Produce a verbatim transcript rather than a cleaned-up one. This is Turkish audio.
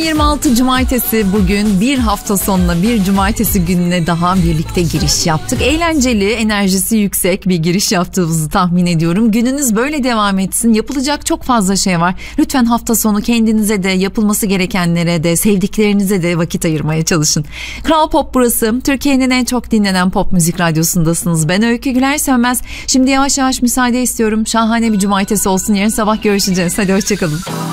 yirmi altı Cumartesi, bugün bir hafta sonuna, bir cumartesi gününe daha birlikte giriş yaptık. Eğlenceli, enerjisi yüksek bir giriş yaptığımızı tahmin ediyorum. Gününüz böyle devam etsin. Yapılacak çok fazla şey var. Lütfen hafta sonu kendinize de, yapılması gerekenlere de, sevdiklerinize de vakit ayırmaya çalışın. Kral Pop burası. Türkiye'nin en çok dinlenen pop müzik radyosundasınız. Ben Öykü Güler Sönmez. Şimdi yavaş yavaş müsaade istiyorum. Şahane bir cumartesi olsun. Yarın sabah görüşeceğiz. Hadi hoşçakalın.